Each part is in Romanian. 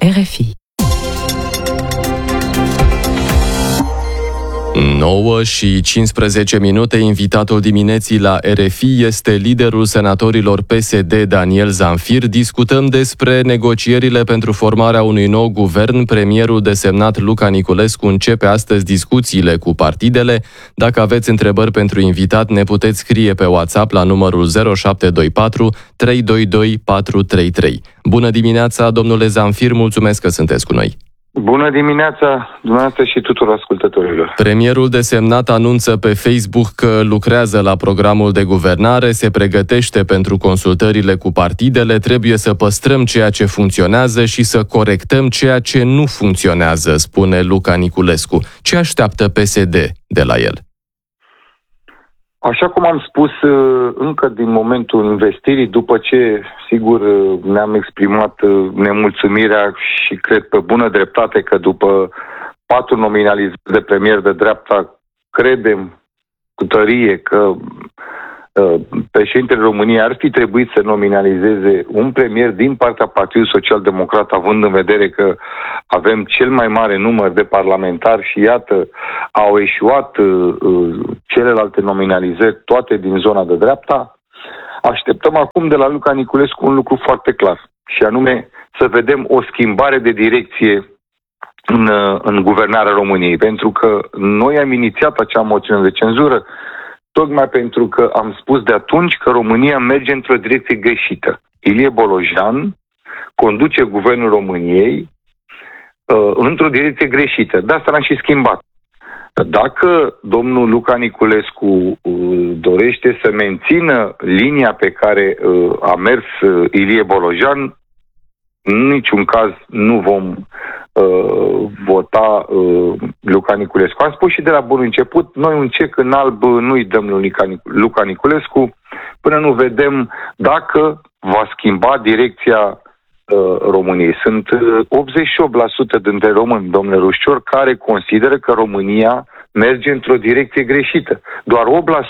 RFI. 9:15. Invitatul dimineții la RFI este liderul senatorilor PSD, Daniel Zamfir. Discutăm despre negocierile pentru formarea unui nou guvern. Premierul desemnat Luca Niculescu începe astăzi discuțiile cu partidele. Dacă aveți întrebări pentru invitat, ne puteți scrie pe WhatsApp la numărul 0724 322 433. Bună dimineața, domnule Zamfir, mulțumesc că sunteți cu noi. Bună dimineața, dumneavoastră și tuturor ascultătorilor. Premierul desemnat anunță pe Facebook că lucrează la programul de guvernare, se pregătește pentru consultările cu partidele, trebuie să păstrăm ceea ce funcționează și să corectăm ceea ce nu funcționează, spune Luca Niculescu. Ce așteaptă PSD de la el? Așa cum am spus încă din momentul investirii, după ce, sigur, ne-am exprimat nemulțumirea și cred pe bună dreptate că după 4 nominalizări de premier de dreapta, credem cu tărie că președintele României ar fi trebuit să nominalizeze un premier din partea Partidului Social-Democrat, având în vedere că avem cel mai mare număr de parlamentari și iată, au eșuat celelalte nominalizări, toate din zona de dreapta. Așteptăm acum de la Luca Niculescu un lucru foarte clar, și anume să vedem o schimbare de direcție în guvernarea României, pentru că noi am inițiat acea moțiune de cenzură tocmai pentru că am spus de atunci că România merge într-o direcție greșită. Ilie Bolojan conduce guvernul României într-o direcție greșită. De asta l-am și schimbat. Dacă domnul Luca Niculescu dorește să mențină linia pe care a mers Ilie Bolojan, în niciun caz nu vom vota Luca Niculescu. Am spus și de la bun început, noi un cec în alb nu-i dăm lui Luca Niculescu până nu vedem dacă va schimba direcția României. Sunt 88% dintre români, domnule Rușcior, care consideră că România merge într-o direcție greșită. Doar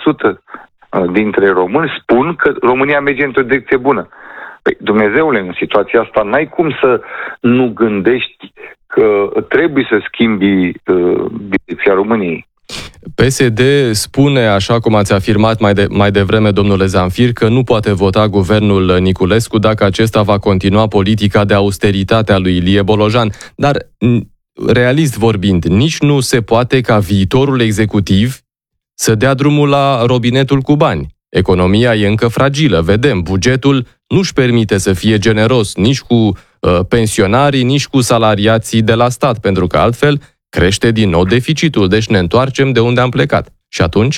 8% dintre români spun că România merge într-o direcție bună. Păi, Dumnezeule, în situația asta n-ai cum să nu gândești că trebuie să schimbi direcția României. PSD spune, așa cum ați afirmat mai devreme, domnule Zamfir, că nu poate vota guvernul Niculescu dacă acesta va continua politica de austeritate a lui Ilie Bolojan. Dar, realist vorbind, nici nu se poate ca viitorul executiv să dea drumul la robinetul cu bani. Economia e încă fragilă, vedem, bugetul nu-și permite să fie generos nici cu pensionarii, nici cu salariații de la stat, pentru că altfel crește din nou deficitul, deci ne întoarcem de unde am plecat. Și atunci?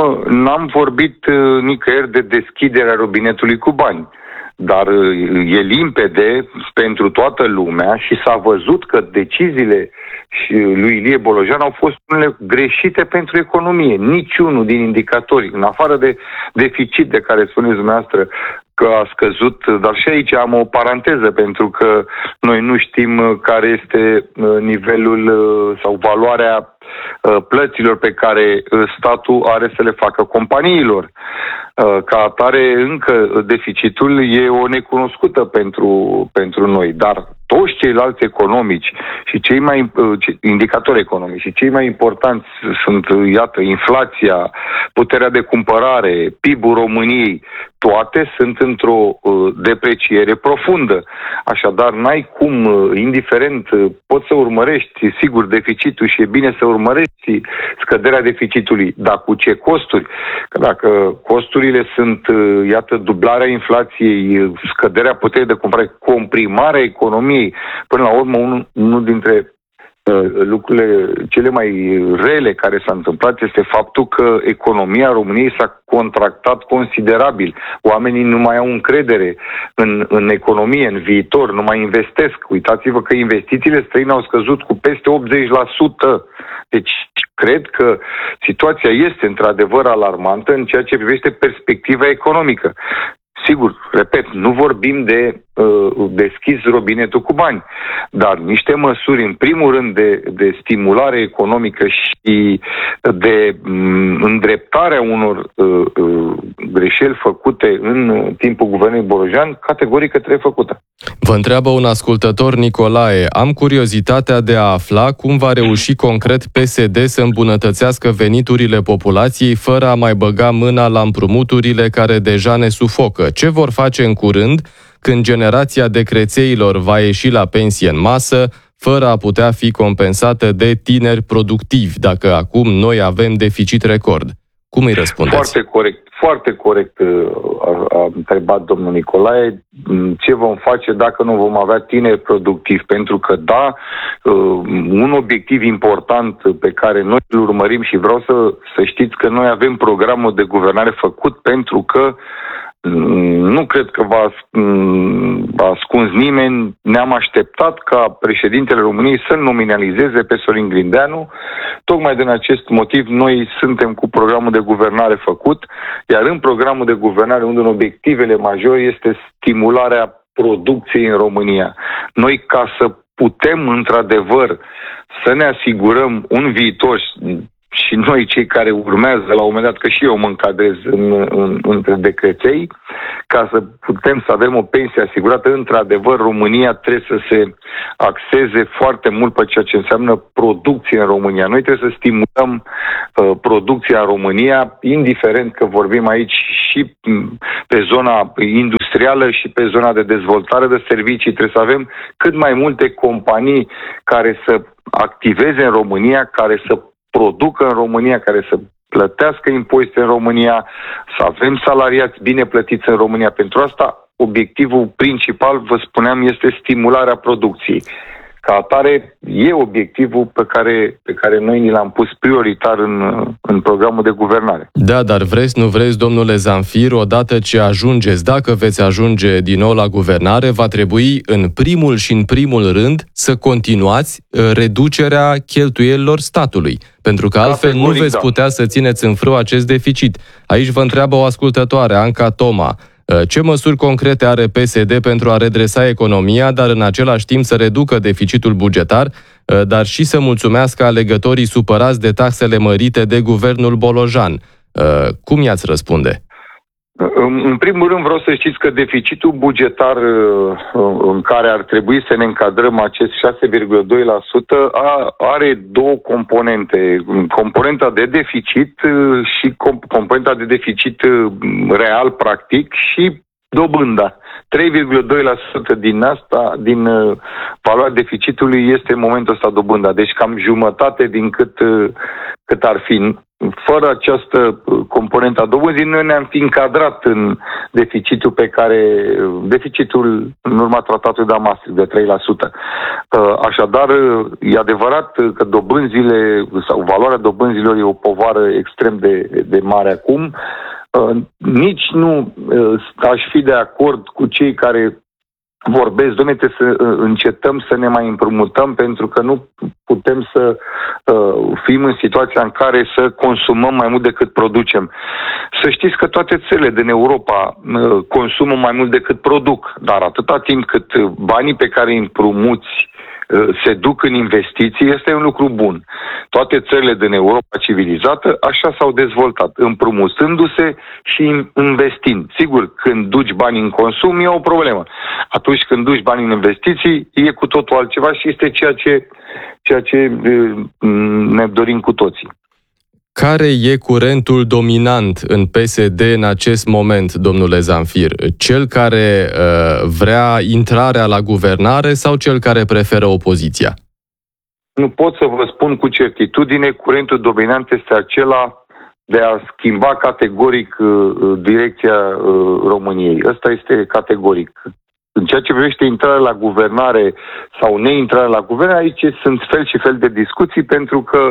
N-am vorbit nicăieri de deschiderea robinetului cu bani, dar e limpede pentru toată lumea și s-a văzut că deciziile lui Ilie Bolojan au fost unele greșite pentru economie. Niciunul din indicatori, în afară de deficit de care spuneți dumneavoastră că a scăzut, dar și aici am o paranteză, pentru că noi nu știm care este nivelul sau valoarea plăților pe care statul are să le facă companiilor. Ca atare, încă deficitul e o necunoscută pentru noi, dar toți ceilalți economici și indicatori economici și cei mai importanți sunt, iată, inflația, puterea de cumpărare, PIB-ul României, toate sunt într-o depreciere profundă. Așadar, n-ai cum, indiferent, poți să urmărești, sigur, deficitul și e bine să urmărești scăderea deficitului, dar cu ce costuri? Că dacă costurile sunt, iată, dublarea inflației, scăderea puterii de cumpărare, comprimarea economiei, până la urmă, unul dintre lucrurile cele mai rele care s-a întâmplat este faptul că economia României s-a contractat considerabil. Oamenii nu mai au încredere în economie, în viitor, nu mai investesc. Uitați-vă că investițiile străine au scăzut cu peste 80%. Deci, cred că situația este într-adevăr alarmantă în ceea ce privește perspectiva economică. Sigur, repet, nu vorbim de deschis robinetul cu bani, dar niște măsuri, în primul rând, de stimulare economică și de îndreptarea unor greșeli făcute în timpul guvernului Bolojan, categoric că trebuie făcută. Vă întreabă un ascultător, Nicolae. Am curiozitatea de a afla cum va reuși concret PSD să îmbunătățească veniturile populației fără a mai băga mâna la împrumuturile care deja ne sufocă. Ce vor face în curând când generația decrețeilor va ieși la pensie în masă, fără a putea fi compensată de tineri productivi, dacă acum noi avem deficit record? Cum îi răspundeți? Foarte corect a întrebat domnul Nicolae ce vom face dacă nu vom avea tineri productivi. Pentru că, da, un obiectiv important pe care noi îl urmărim și vreau să știți că noi avem programul de guvernare făcut, pentru că nu cred că v-a ascuns nimeni. Ne-am așteptat ca președintele României să nominalizeze pe Sorin Grindeanu. Tocmai din acest motiv noi suntem cu programul de guvernare făcut, iar în programul de guvernare, unul din obiectivele majore este stimularea producției în România. Noi, ca să putem într-adevăr să ne asigurăm un viitor, și noi cei care urmează la un moment dat, că și eu mă încadrez între decreței, ca să putem să avem o pensie asigurată, într-adevăr România trebuie să se axeze foarte mult pe ceea ce înseamnă producție în România. Noi trebuie să stimulăm producția în România, indiferent că vorbim aici și pe zona industrială și pe zona de dezvoltare de servicii. Trebuie să avem cât mai multe companii care să activeze în România, care să producă în România, care să plătească impozite în România, să avem salariați bine plătiți în România. Pentru asta, obiectivul principal, vă spuneam, este stimularea producției. Ca atare, e obiectivul pe care noi ni l-am pus prioritar în programul de guvernare. Da, dar vreți, nu vreți, domnule Zamfir, odată ce ajungeți, dacă veți ajunge din nou la guvernare, va trebui în primul rând să continuați reducerea cheltuielilor statului. Pentru că altfel nu veți putea să țineți în frâu acest deficit. Aici vă întreabă o ascultătoare, Anca Toma. Ce măsuri concrete are PSD pentru a redresa economia, dar în același timp să reducă deficitul bugetar, dar și să mulțumească alegătorii supărați de taxele mărite de guvernul Bolojan? Cum i-ați răspunde? În primul rând vreau să știți că deficitul bugetar în care ar trebui să ne încadrăm, acest 6,2%, are două componente. Componenta de deficit și componenta de deficit real, practic, și dobânda. 3,2% din valoarea deficitului este în momentul ăsta dobânda. Deci cam jumătate din cât ar fi. Fără această componentă a dobânzii, noi ne-am fi încadrat în deficitul în urma tratatului de la Maastricht de 3%. Așadar, e adevărat că dobânzile sau valoarea dobânzilor e o povară extrem de mare acum. Nici nu aș fi de acord cu cei care vorbesc, dom'le, trebuie să încetăm să ne mai împrumutăm, pentru că nu putem să fim în situația în care să consumăm mai mult decât producem. Să știți că toate țările din Europa consumă mai mult decât produc, dar atâta timp cât banii pe care îi împrumuți se duc în investiții, este un lucru bun. Toate țările din Europa civilizată așa s-au dezvoltat, împrumutându-se și investind. Sigur, când duci bani în consum e o problemă. Atunci când duci bani în investiții e cu totul altceva și este ceea ce ne dorim cu toții. Care e curentul dominant în PSD în acest moment, domnule Zamfir? Cel care vrea intrarea la guvernare sau cel care preferă opoziția? Nu pot să vă spun cu certitudine. Curentul dominant este acela de a schimba categoric direcția României. Ăsta este categoric. În ceea ce privește intrarea la guvernare sau neintrarea la guvernare, aici sunt fel și fel de discuții, pentru că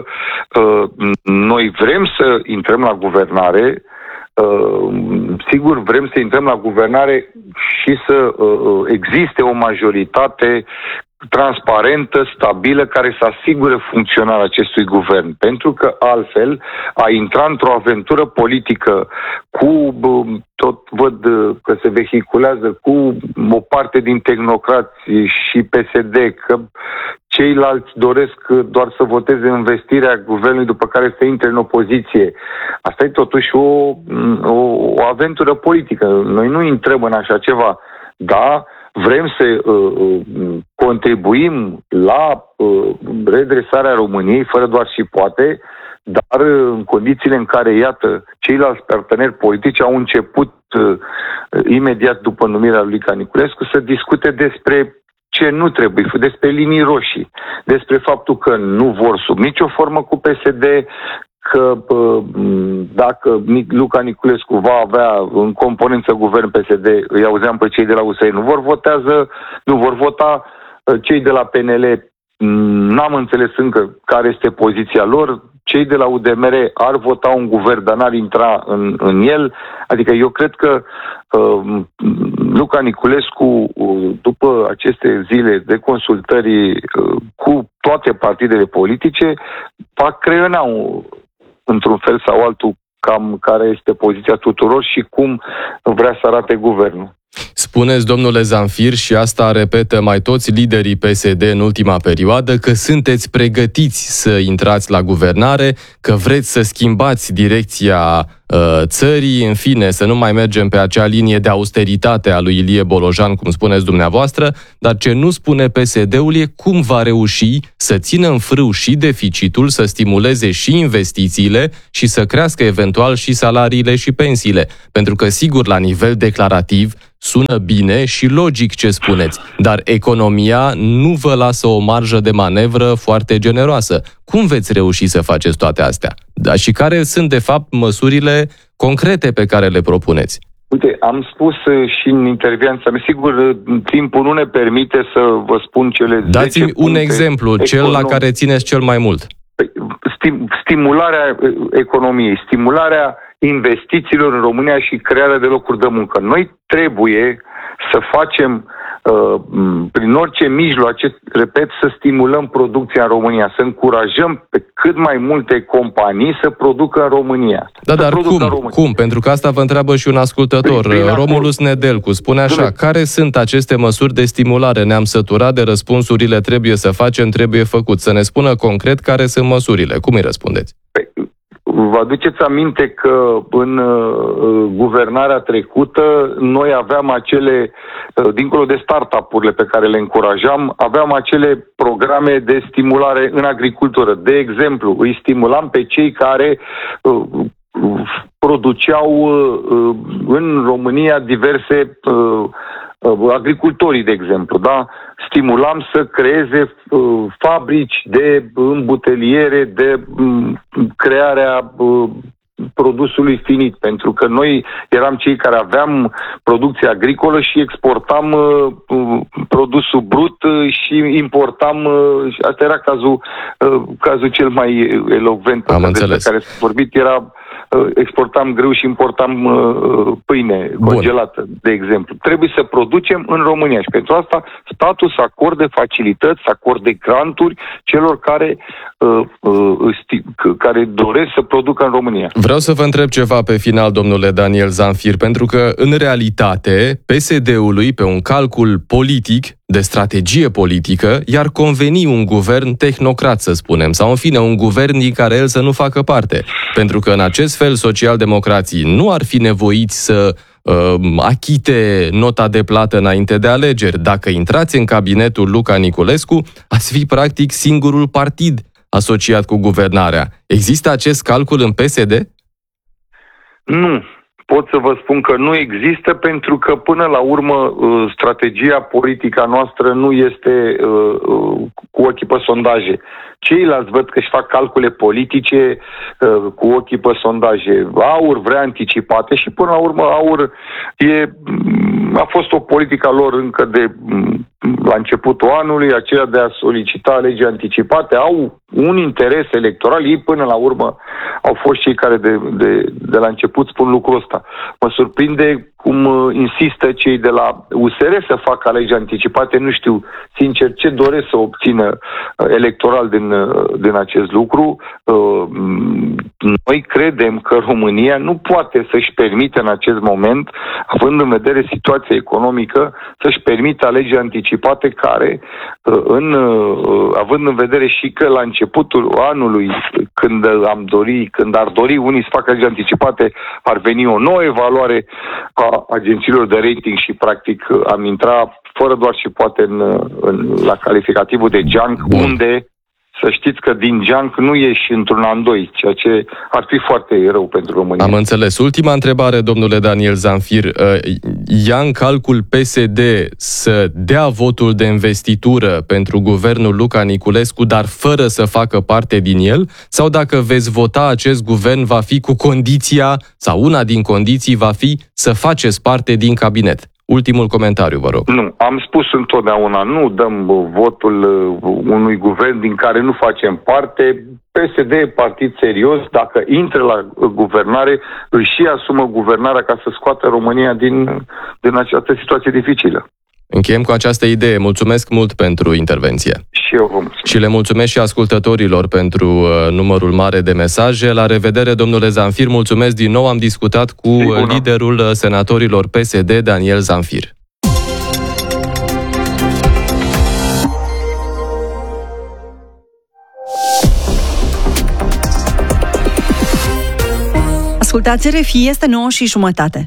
noi vrem să intrăm la guvernare, sigur vrem să intrăm la guvernare și să existe o majoritate transparentă, stabilă, care să asigure funcționarea acestui guvern. Pentru că altfel a intra într-o aventură politică tot văd că se vehiculează cu o parte din tehnocrați și PSD, că ceilalți doresc doar să voteze investirea guvernului după care să intre în opoziție. Asta e totuși o aventură politică. Noi nu intrăm în așa ceva. Da, vrem să contribuim la redresarea României, fără doar și poate, dar în condițiile în care, iată, ceilalți parteneri politici au început imediat după numirea lui Luca Niculescu să discute despre ce nu trebuie, despre linii roșii, despre faptul că nu vor sub nicio formă cu PSD, că dacă Luca Niculescu va avea în componență guvern PSD, îi auzeam pe cei de la USR, nu vor vota, cei de la PNL n-am înțeles încă care este poziția lor, cei de la UDMR ar vota un guvern, dar n-ar intra în el. Adică eu cred că Luca Niculescu, după aceste zile de consultări cu toate partidele politice, va creiona într-un fel sau altul cam care este poziția tuturor și cum vrea să arate guvernul. Spuneți, domnule Zamfir, și asta repetă mai toți liderii PSD în ultima perioadă, că sunteți pregătiți să intrați la guvernare, că vreți să schimbați direcția țării, în fine, să nu mai mergem pe acea linie de austeritate a lui Ilie Bolojan, cum spuneți dumneavoastră, dar ce nu spune PSD-ul e cum va reuși să țină în frâu și deficitul, să stimuleze și investițiile și să crească eventual și salariile și pensiile. Pentru că, sigur, la nivel declarativ, sună bine și logic ce spuneți, dar economia nu vă lasă o marjă de manevră foarte generoasă. Cum veți reuși să faceți toate astea? Da, și care sunt, de fapt, măsurile concrete pe care le propuneți? Uite, am spus și în intervenția mea, sigur, timpul nu ne permite să vă spun cele 10 Dați-mi un exemplu, cel la care țineți cel mai mult. Stimularea economiei, stimularea investițiilor în România și crearea de locuri de muncă. Noi trebuie să facem prin orice mijloace, repet, să stimulăm producția în România, să încurajăm pe cât mai multe companii să producă în România. Da, dar cum? Pentru că asta vă întreabă și un ascultător. Romulus Nedelcu spune așa, care sunt aceste măsuri de stimulare? Ne-am săturat de răspunsurile trebuie să facem, trebuie făcut. Să ne spună concret care sunt măsurile. Cum îi răspundeți? Vă aduceți aminte că în guvernarea trecută noi aveam acele, dincolo de startup-urile pe care le încurajam, aveam acele programe de stimulare în agricultură. De exemplu, îi stimulam pe cei care produceau în România diverse agricultorii, de exemplu, da? Stimulam să creeze fabrici de îmbuteliere, de crearea produsului finit, pentru că noi eram cei care aveam producție agricolă și exportam produsul brut și importam, și asta era cazul cel mai elocvent despre care s-a vorbit, era exportam grâu și importam pâine congelată, de exemplu. Trebuie să producem în România și pentru asta statul să acorde facilități, să acorde granturi celor care doresc să producă în România. Vreau să vă întreb ceva pe final, domnule Daniel Zamfir, pentru că, în realitate, PSD-ului, pe un calcul politic, de strategie politică, i-ar conveni un guvern tehnocrat, să spunem, sau, în fine, un guvern din care el să nu facă parte. Pentru că, în acest fel, socialdemocrații nu ar fi nevoiți să achite nota de plată înainte de alegeri. Dacă intrați în cabinetul Luca Niculescu, ați fi, practic, singurul partid asociat cu guvernarea. Există acest calcul în PSD? Nu. Pot să vă spun că nu există, pentru că până la urmă strategia politică noastră nu este cu ochii pe sondaje. Ceilalți văd că își fac calcule politice cu ochii pe sondaje. Aur vrea anticipate și până la urmă Aur a fost o politică lor încă de la începutul anului, aceea de a solicita alegeri anticipate. Au un interes electoral. Ei până la urmă au fost cei care de la început spun lucrul ăsta. Mă surprinde cum insistă cei de la USR să facă alegeri anticipate. Nu știu, sincer, ce doresc să obțină electoral din acest lucru. Noi credem că România nu poate să-și permite în acest moment, având în vedere situația economică, să-și permită alegeri anticipate anticipate care, având în vedere și că la începutul anului, când ar dori unii să facă alegeri anticipate, ar veni o nouă evaluare a agențiilor de rating și practic am intrat fără doar și poate la calificativul de junk, unde să știți că din junk nu ieși într-un an, doi, ceea ce ar fi foarte rău pentru România. Am înțeles. Ultima întrebare, domnule Daniel Zamfir. Ia în calcul PSD să dea votul de investitură pentru guvernul Luca Niculescu, dar fără să facă parte din el? Sau dacă veți vota acest guvern, va fi cu condiția, sau una din condiții va fi să faceți parte din cabinet? Ultimul comentariu, vă rog. Nu, am spus întotdeauna, nu dăm votul unui guvern din care nu facem parte. PSD e partid serios, dacă intră la guvernare, își și asumă guvernarea ca să scoată România din această situație dificilă. Încheiem cu această idee. Mulțumesc mult pentru intervenție. Și eu vă mulțumesc. Și le mulțumesc și ascultătorilor pentru numărul mare de mesaje. La revedere, domnule Zamfir. Mulțumesc din nou. Am discutat cu liderul senatorilor PSD, Daniel Zamfir. Ascultați RFI, este 9:30.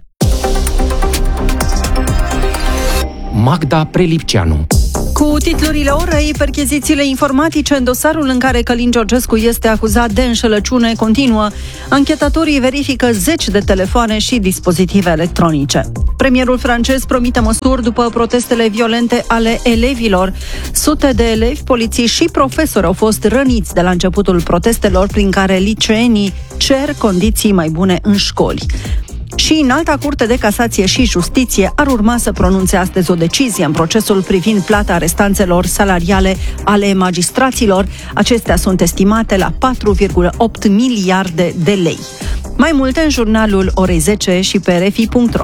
Magda Prelipceanu. Cu titlurile orei, perchezițiile informatice în dosarul în care Călin Georgescu este acuzat de înșelăciune continuă. Anchetatorii verifică 10 de telefoane și dispozitive electronice. Premierul francez promite măsuri după protestele violente ale elevilor. Sute de elevi, polițiști și profesori au fost răniți de la începutul protestelor, prin care liceenii cer condiții mai bune în școli. Și Înalta Curte de Casație și Justiție ar urma să pronunțe astăzi o decizie în procesul privind plata restanțelor salariale ale magistraților. Acestea sunt estimate la 4,8 miliarde de lei. Mai multe în jurnalul orei 10 și pe rfi.ro.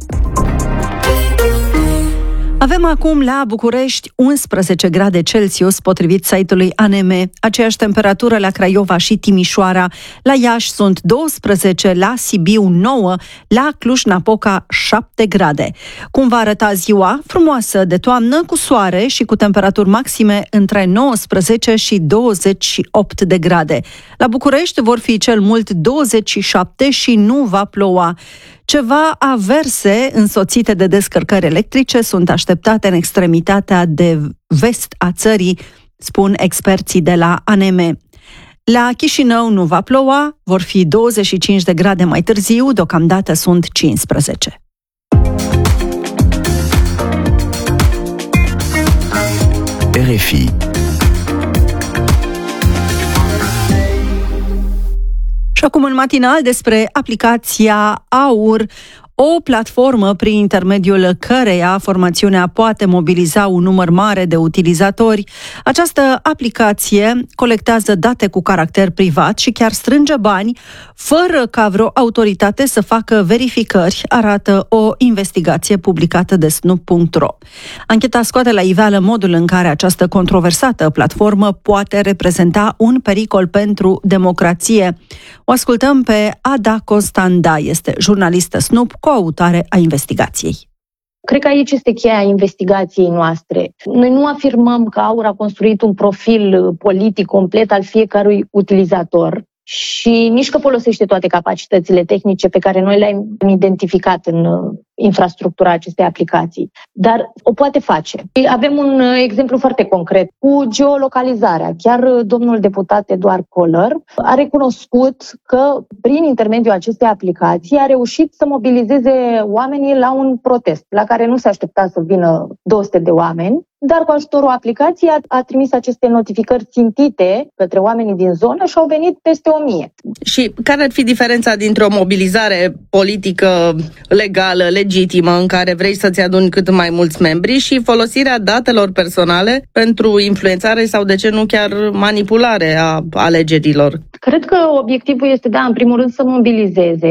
Avem acum la București 11 grade Celsius, potrivit site-ului ANM, aceeași temperatură la Craiova și Timișoara, la Iași sunt 12, la Sibiu 9, la Cluj-Napoca 7 grade. Cum va arăta ziua? Frumoasă de toamnă, cu soare și cu temperaturi maxime între 19 și 28 de grade. La București vor fi cel mult 27 și nu va ploua. Ceva averse însoțite de descărcări electrice sunt așteptate în extremitatea de vest a țării, spun experții de la ANM. La Chișinău nu va ploua, vor fi 25 de grade mai târziu, deocamdată sunt 15. RFI. Și acum în matinal despre aplicația AUR, o platformă prin intermediul căreia formațiunea poate mobiliza un număr mare de utilizatori. Această aplicație colectează date cu caracter privat și chiar strânge bani fără ca vreo autoritate să facă verificări, arată o investigație publicată de snoop.ro. Ancheta scoate la iveală modul în care această controversată platformă poate reprezenta un pericol pentru democrație. O ascultăm pe Ada Costanda, este jurnalistă Snoop, coautare a investigației. Cred că aici este cheia investigației noastre. Noi nu afirmăm că AUR a construit un profil politic complet al fiecărui utilizator și nici că folosește toate capacitățile tehnice pe care noi le-am identificat în infrastructura acestei aplicații. Dar o poate face. Avem un exemplu foarte concret cu geolocalizarea. Chiar domnul deputat Eduard Koller a recunoscut că prin intermediul acestei aplicații a reușit să mobilizeze oamenii la un protest, la care nu se aștepta să vină 200 de oameni, dar cu ajutorul aplicației a trimis aceste notificări țintite către oamenii din zonă și au venit peste 1000. Și care ar fi diferența dintre o mobilizare politică legală, legitimă, în care vrei să-ți aduni cât mai mulți membri, și folosirea datelor personale pentru influențare sau, de ce nu, chiar manipulare a alegerilor? Cred că obiectivul este, în primul rând, să mobilizeze,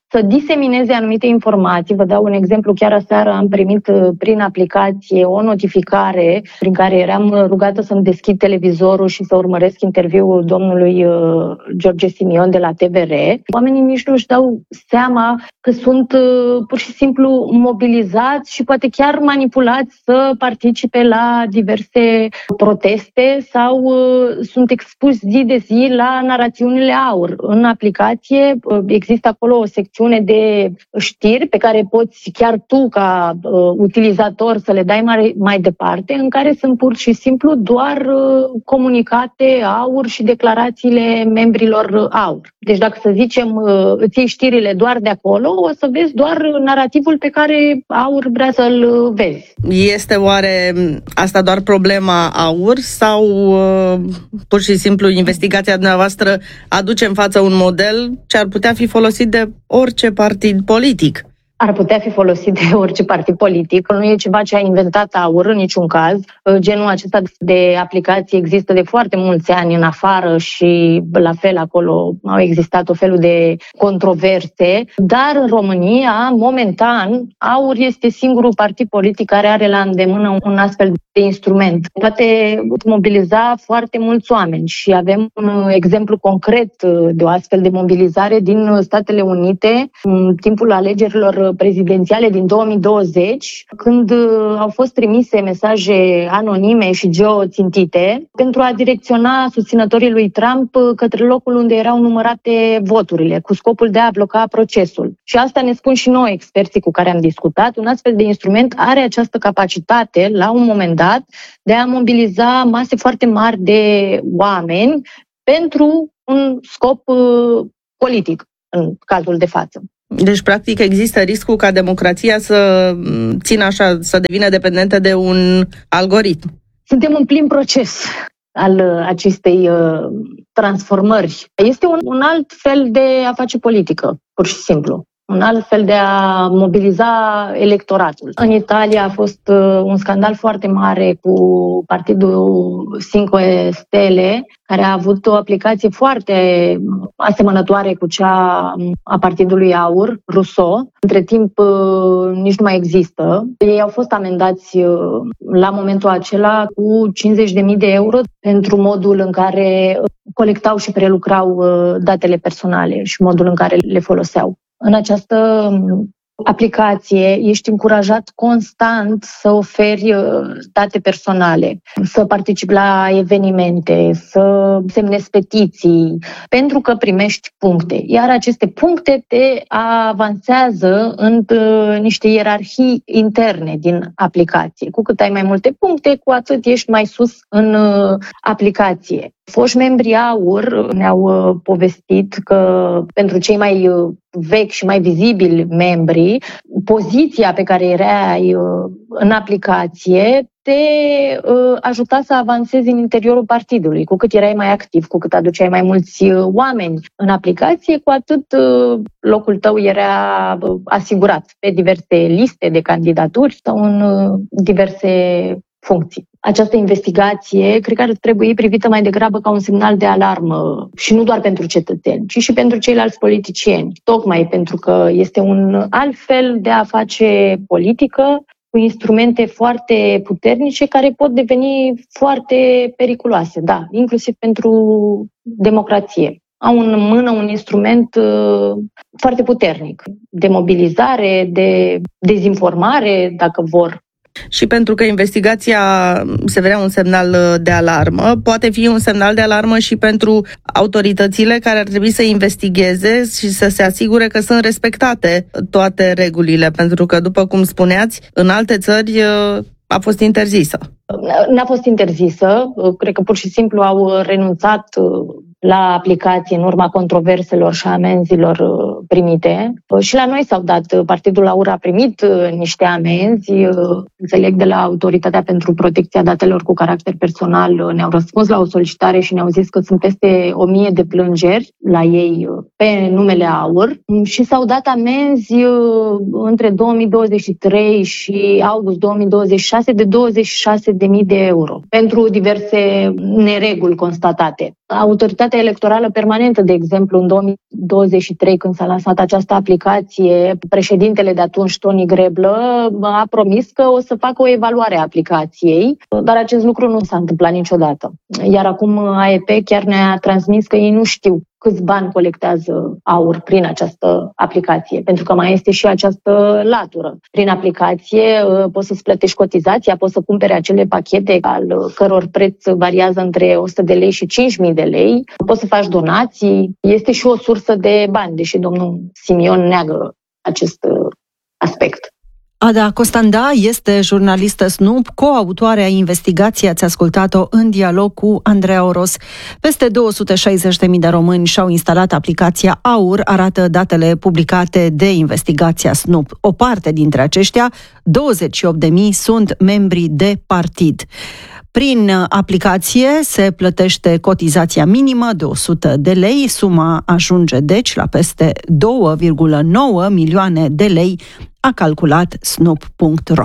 să disemineze anumite informații. Vă dau un exemplu, chiar aseară am primit prin aplicație o notificare prin care eram rugată să-mi deschid televizorul și să urmăresc interviul domnului George Simion de la TVR. Oamenii nici nu își dau seama că sunt pur și simplu mobilizați și poate chiar manipulați să participe la diverse proteste sau sunt expuși zi de zi la narațiunile AUR. În aplicație există acolo o secțiune de știri pe care poți chiar tu ca utilizator să le dai mai departe, în care sunt pur și simplu doar comunicate AUR și declarațiile membrilor AUR. Deci dacă să zicem îți iei știrile doar de acolo, o să vezi doar narativul pe care AUR vrea să-l vezi. Este oare asta doar problema AUR sau pur și simplu investigația dumneavoastră aduce în față un model ce ar putea fi folosit de orice partid politic? Ar putea fi folosit de orice partid politic. Nu e ceva ce a inventat AUR în niciun caz. Genul acesta de aplicații există de foarte mulți ani în afară și la fel acolo au existat o felul de controverse. Dar în România, momentan, AUR este singurul partid politic care are la îndemână un astfel de instrument. Poate mobiliza foarte mulți oameni și avem un exemplu concret de o astfel de mobilizare din Statele Unite în timpul alegerilor prezidențiale din 2020, când au fost trimise mesaje anonime și geoțintite pentru a direcționa susținătorii lui Trump către locul unde erau numărate voturile, cu scopul de a bloca procesul. Și asta ne spun și noi, experții cu care am discutat. Un astfel de instrument are această capacitate, la un moment dat, de a mobiliza mase foarte mari de oameni pentru un scop politic, în cazul de față. Deci, practic, există riscul ca democrația să țină așa, să devină dependentă de un algoritm. Suntem în plin proces al acestei transformări. Este un alt fel de a face politică, pur și simplu. Un alt fel de a mobiliza electoratul. În Italia a fost un scandal foarte mare cu partidul Cinque Stelle, care a avut o aplicație foarte asemănătoare cu cea a partidului AUR, Rousseau. Între timp nici nu mai există. Ei au fost amendați la momentul acela cu 50.000 de euro pentru modul în care colectau și prelucrau datele personale și modul în care le foloseau. În această aplicație ești încurajat constant să oferi date personale, să participi la evenimente, să semnezi petiții, pentru că primești puncte. Iar aceste puncte te avansează în niște ierarhii interne din aplicație. Cu cât ai mai multe puncte, cu atât ești mai sus în aplicație. Foști membri AUR ne-au povestit că pentru cei mai vechi și mai vizibili membri, poziția pe care erai în aplicație te ajuta să avansezi în interiorul partidului. Cu cât erai mai activ, cu cât aduceai mai mulți oameni în aplicație, cu atât locul tău era asigurat pe diverse liste de candidaturi sau în diverse funcții. Această investigație cred că ar trebui privită mai degrabă ca un semnal de alarmă și nu doar pentru cetățeni, ci și pentru ceilalți politicieni, tocmai pentru că este un alt fel de a face politică cu instrumente foarte puternice care pot deveni foarte periculoase, da, inclusiv pentru democrație. Au în mână un instrument foarte puternic de mobilizare, de dezinformare, dacă vor. Și pentru că investigația se vrea un semnal de alarmă, poate fi un semnal de alarmă și pentru autoritățile care ar trebui să investigheze și să se asigure că sunt respectate toate regulile, pentru că, după cum spuneați, în alte țări a fost interzisă. N-a fost interzisă, cred că pur și simplu au renunțat la aplicație în urma controverselor și amenzilor primite. Și la noi s-au dat, Partidul AUR a primit niște amenzi, înțeleg de la Autoritatea pentru Protecția Datelor cu Caracter Personal, ne-au răspuns la o solicitare și ne-au zis că sunt peste 1000 de plângeri la ei pe numele AUR și s-au dat amenzi între 2023 și august 2026 de 26.000 de euro pentru diverse nereguli constatate. Autoritatea Electorală Permanentă, de exemplu, în 2023, când s-a lansat această aplicație, președintele de atunci, Toni Greblă, a promis că o să facă o evaluare a aplicației, dar acest lucru nu s-a întâmplat niciodată. Iar acum AEP chiar ne-a transmis că ei nu știu câți bani colectează AUR prin această aplicație, pentru că mai este și această latură. Prin aplicație poți să-ți plătești cotizația, poți să cumpere acele pachete al căror preț variază între 100 de lei și 5.000 de lei, poți să faci donații, este și o sursă de bani, deși domnul Simion neagă acest aspect. Ada Costanda este jurnalistă SNUP, coautoare a investigației, ați ascultat-o în dialog cu Andreea Oros. Peste 260.000 de români și-au instalat aplicația AUR, arată datele publicate de investigația SNUP. O parte dintre aceștia, 28.000, sunt membri de partid. Prin aplicație se plătește cotizația minimă de 100 de lei, suma ajunge deci la peste 2,9 milioane de lei, a calculat snup.ro.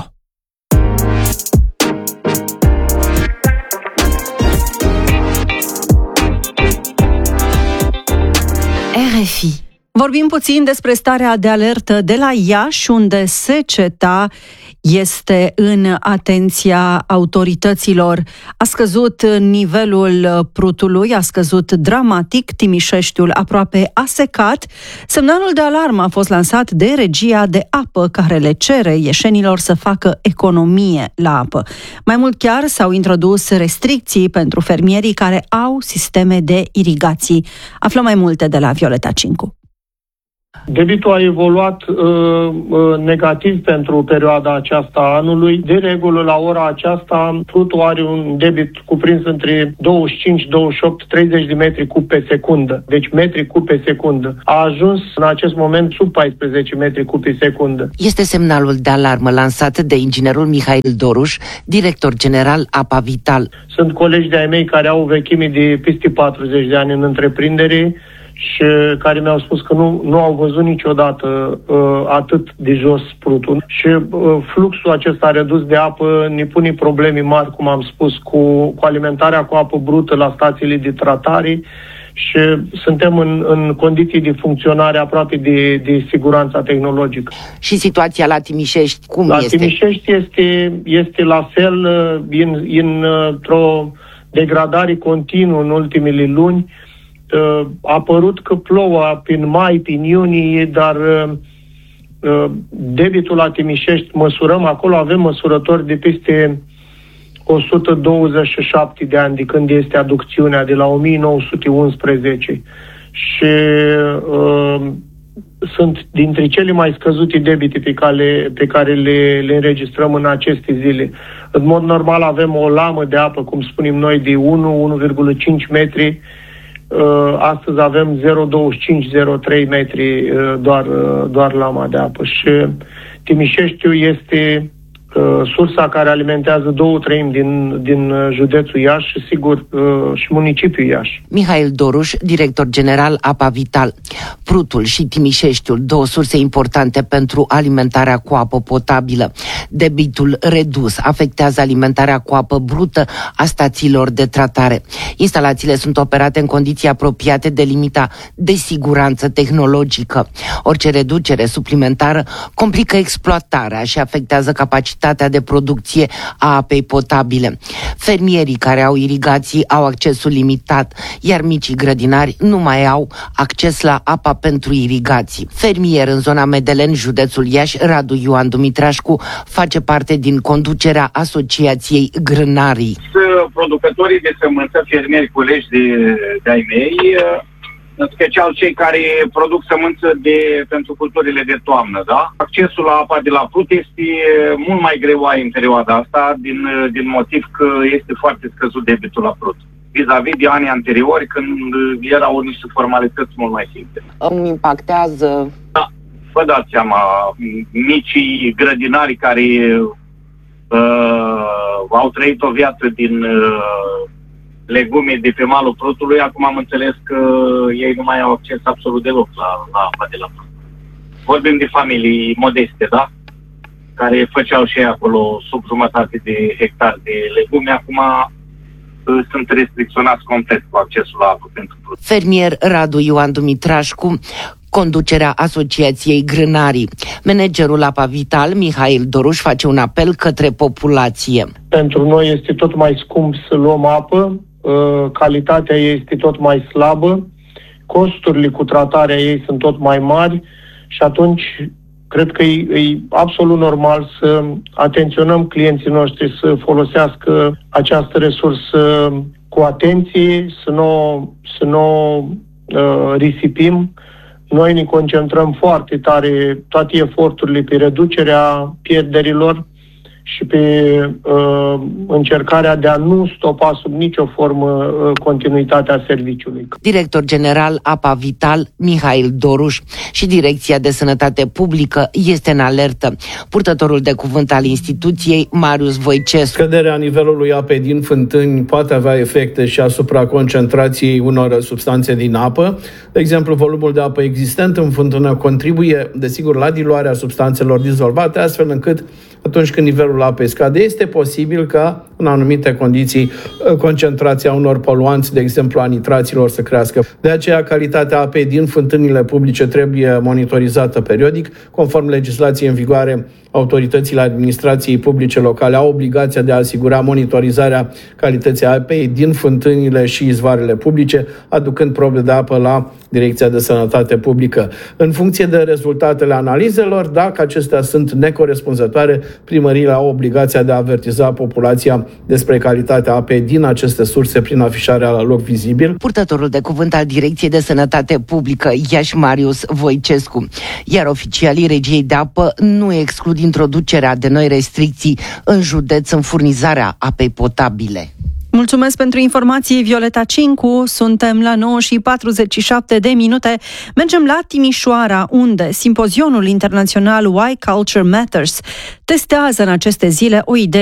RFI. Vorbim puțin despre starea de alertă de la Iași, unde seceta este în atenția autorităților. A scăzut nivelul Prutului, a scăzut dramatic, Timișeștiul aproape a secat. Semnalul de alarmă a fost lansat de Regia de Apă, care le cere ieșenilor să facă economie la apă. Mai mult chiar s-au introdus restricții pentru fermierii care au sisteme de irigații. Aflăm mai multe de la Violeta Cincu. Debitul a evoluat negativ pentru perioada aceasta a anului. De regulă, la ora aceasta, Prutul are un debit cuprins între 25, 28, 30 de metri cub pe secundă. Deci metri cub pe secundă. A ajuns în acest moment sub 14 metri cub pe secundă. Este semnalul de alarmă lansat de inginerul Mihail Doruș, director general APA Vital. Sunt colegi de-ai mei care au vechime de peste 40 de ani în întreprindere și care mi-au spus că nu au văzut niciodată atât de jos Prutul. Și fluxul acesta redus de apă ne pune probleme mari, cum am spus, cu alimentarea cu apă brută la stațiile de tratare și suntem în condiții de funcționare aproape de siguranța tehnologică. Și situația la Timișești, cum la este? La Timișești este la fel, într-o degradare continuă în ultimele luni. A părut că plouă prin mai, prin iunie, dar debitul la Timișești, măsurăm, acolo avem măsurători de peste 127 de ani de când este aducțiunea, de la 1911. Și sunt dintre cele mai scăzute debite pe care le înregistrăm în aceste zile. În mod normal avem o lamă de apă, cum spunem noi, de 1,5 metri. Astăzi avem 0,25-0,3 metri doar lama de apă și Timișeștiul este sursa care alimentează 2/3 din județul Iași și, sigur, și municipiul Iași. Mihail Doruș, director general APA Vital. Prutul și Timișeștiul, două surse importante pentru alimentarea cu apă potabilă. Debitul redus afectează alimentarea cu apă brută a stațiilor de tratare. Instalațiile sunt operate în condiții apropiate de limita de siguranță tehnologică. Orice reducere suplimentară complică exploatarea și afectează capacitatea de producție a apei potabile. Fermierii care au irigații au accesul limitat, iar micii grădinari nu mai au acces la apa pentru irigații. Fermier în zona Medelen, județul Iași, Radu Ioan Dumitrașcu, face parte din conducerea Asociației Grânarii. Producătorii de sămânță, fermieri, colegi de-ai mei, în special cei care produc sămânță pentru culturile de toamnă, da? Accesul la apa de la Prut este mult mai greu în perioada asta, din motiv că este foarte scăzut debitul la Prut, vis-a-vis de anii anteriori, când erau niște formalități mult mai simple. Îmi impactează? Da, vă dați seama, micii grădinari care au trăit o viață din legume de pe malul Prutului, acum am înțeles că ei nu mai au acces absolut deloc la apa de la Prut. Vorbim de familii modeste, da? Care făceau și ei acolo sub jumătate de hectare de legume, acum sunt restricționați complet cu accesul la apă pentru Prut. Fermier Radu Ioan Dumitrașcu, conducerea Asociației Grânarii. Managerul Apa Vital, Mihail Doruș, face un apel către populație. Pentru noi este tot mai scump să luăm apă, calitatea ei este tot mai slabă, costurile cu tratarea ei sunt tot mai mari și atunci cred că e absolut normal să atenționăm clienții noștri să folosească această resursă cu atenție, să nu risipim. Noi ne concentrăm foarte tare toate eforturile pe reducerea pierderilor și pe încercarea de a nu stopa sub nicio formă continuitatea serviciului. Director general Apa Vital, Mihail Doruș, și Direcția de Sănătate Publică este în alertă. Purtătorul de cuvânt al instituției, Marius Voicescu. Scăderea nivelului apei din fântâni poate avea efecte și asupra concentrației unor substanțe din apă. De exemplu, volumul de apă existent în fântână contribuie, desigur, la diluarea substanțelor dizolvate, astfel încât atunci când nivelul apei scade, este posibil ca, în anumite condiții, concentrația unor poluanți, de exemplu a nitraților, să crească. De aceea, calitatea apei din fântânile publice trebuie monitorizată periodic. Conform legislației în vigoare, autoritățile administrației publice locale au obligația de a asigura monitorizarea calității apei din fântânile și izvoarele publice, aducând probe de apă la Direcția de Sănătate Publică. În funcție de rezultatele analizelor, dacă acestea sunt necorespunzătoare, primăriile au obligația de a avertiza populația despre calitatea apei din aceste surse prin afișarea la loc vizibil. Purtătorul de cuvânt al Direcției de Sănătate Publică, Iași, Marius Voicescu. Iar oficialii Regiei de Apă nu exclud introducerea de noi restricții în județ în furnizarea apei potabile. Mulțumesc pentru informații, Violeta Cincu. Suntem la 9:47. Mergem la Timișoara, unde simpozionul internațional Why Culture Matters testează în aceste zile o idee